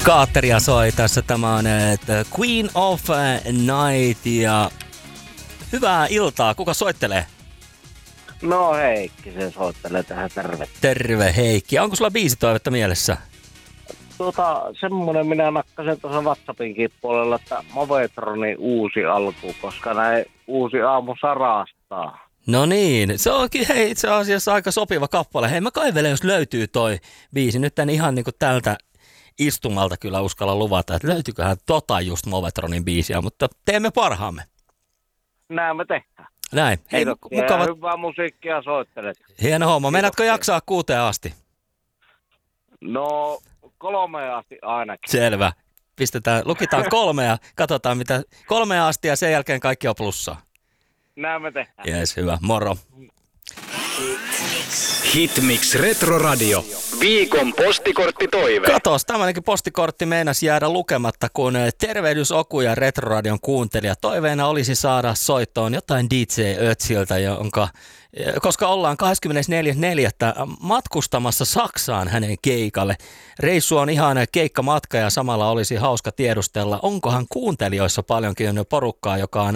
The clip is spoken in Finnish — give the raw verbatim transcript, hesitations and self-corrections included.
Kaatteria soi tässä. Tämä on The Queen of Night ja hyvää iltaa. Kuka soittelee? No Heikki, se soittelee tähän, terve. Terve Heikki. Onko sulla biisitoivetta mielessä? Tuota, semmonen minä nakkasin tuossa WhatsAppinkin puolella, että Movetronin uusi alku, koska näin uusi aamu sarastaa. No niin, se onkin hei, itse asiassa aika sopiva kappale. Hei, mä kaivelen, jos löytyy toi biisi. Nyt en ihan niinku tältä istumalta kyllä uskalla luvata, että löytyyköhän tota just Movetronin biisiä, mutta teemme parhaamme. Näin me tehdään. Näin. Hei, Kiitoksia mukava. ja hyvää musiikkia soittelet. Hieno homma. Meinaatko jaksaa kuuteen asti? No, kolmeen asti ainakin. Selvä. Pistetään, lukitaan kolme ja katsotaan mitä. Kolmeen asti ja sen jälkeen kaikki on plussaa. Näin me tehdään. Jees, hyvä. Moro. Hitmix Retro Radio. Viikon postikorttitoive. Katos, tämmöinenkin postikortti meinasi jäädä lukematta, kun tervehdys Oku ja Retro Radion kuuntelija. Toiveena olisi saada soittoon jotain D J Ötsiltä, jonka, koska ollaan kahdeskymmenesneljäs neljättä matkustamassa Saksaan hänen keikalle. Reissu on ihan keikkamatka ja samalla olisi hauska tiedustella, onkohan kuuntelijoissa paljonkin porukkaa, joka on